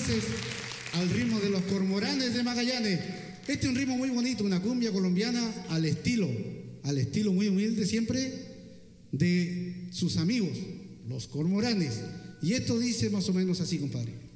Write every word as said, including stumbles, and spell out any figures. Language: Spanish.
entonces al ritmo de los Cormoranes de Magallanes. Este es un ritmo muy bonito, una cumbia colombiana al estilo, al estilo muy humilde siempre de sus amigos, los Cormoranes. Y esto dice más o menos así, compadre.